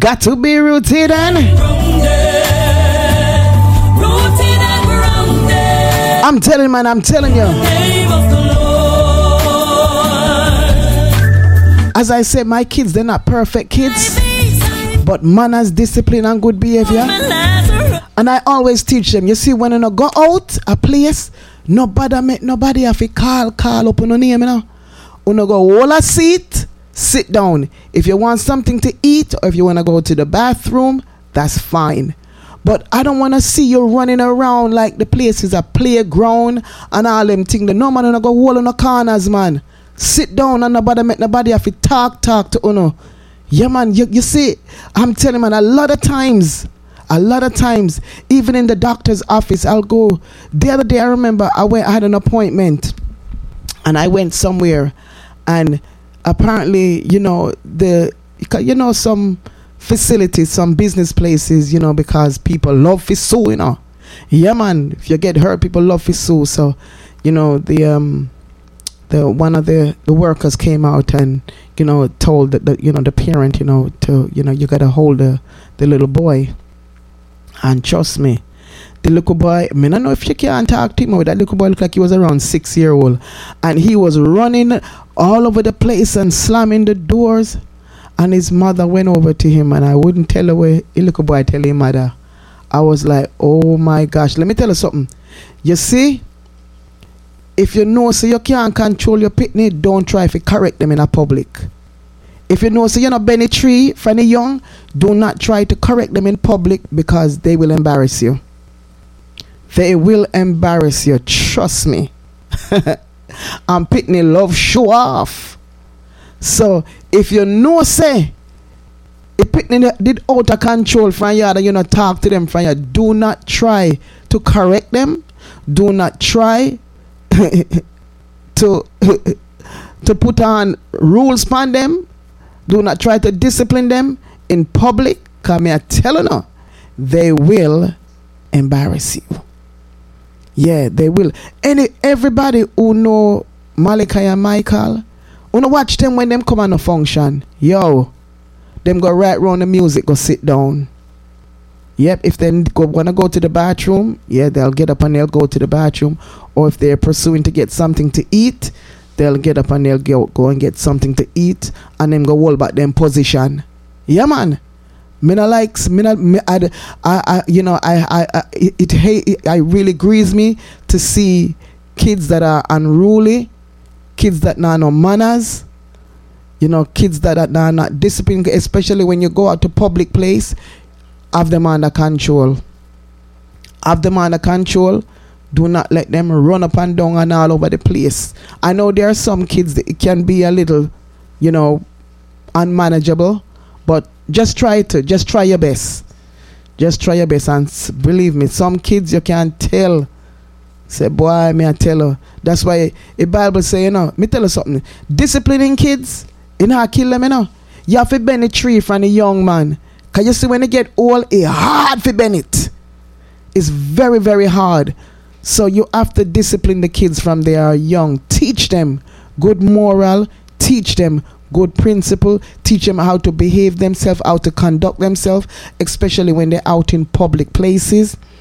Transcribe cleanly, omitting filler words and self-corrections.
got to be rooted and grounded. I'm telling man, I'm telling you. As I say, my kids, they're not perfect kids, but manners, discipline, and good behavior. And I always teach them, you see, when you go out a place, nobody have to call up on your name, you know. You go hold a seat, sit down. If you want something to eat or if you want to go to the bathroom, that's fine. But I don't want to see you running around like the place is a playground and all them things. No man, you go hold on the corners, man. Sit down and nobody have to talk to you. Yeah, man, you see, I'm telling man, a lot of times, even in the doctor's office, I'll go. The other day, I remember I had an appointment and I went somewhere, and apparently, some facilities, some business places, because people love to sue, Yeah, man, if you get hurt, people love to sue. So, the one of the workers came out and told the parent you gotta hold the little boy. And trust me, the little boy, I don't know if you can talk to him, but that little boy looked like he was around 6 years old, and he was running all over the place and slamming the doors. And his mother went over to him, and I wouldn't tell her where the little boy tell his mother. I was like, oh my gosh, let me tell you something. You see, if you know so you can't control your pitney, don't try to correct them in a public. If you know so you're not Benny Tree from the young, do not try to correct them in public, because they will embarrass you. They will embarrass you, trust me. And pitney love show off. So if you know say if pitney did out of control from you, you not talk to them from you, do not try to correct them. Do not try to put on rules upon them. Do not try to discipline them in public, because I tell you now, they will embarrass you. Yeah, they will. Everybody who know Malachi and Michael, wanna watch them when them come on a function. Yo, them go right round the music, go sit down. Yep, if they wanna go to the bathroom, yeah, they'll get up and they'll go to the bathroom. Or if they're pursuing to get something to eat, they'll get up and they'll go and get something to eat, and then go hold back them position. Yeah, man. It really grieves me to see kids that are unruly, kids that know no manners, kids that are not disciplined, especially when you go out to public place. Have them under control. Have them under control. Do not let them run up and down and all over the place. I know there are some kids that it can be a little, unmanageable, but just try your best. Just try your best, and believe me, some kids you can tell. Say, boy, me I tell you. That's why the Bible say, me tell you something. Disciplining kids, kill them, You have to bend a tree from a young man. Because you see, when they get old, it's hard to bend it. It's very, very hard. So you have to discipline the kids from they are young. Teach them good moral. Teach them good principle. Teach them how to behave themselves, how to conduct themselves, especially when they're out in public places.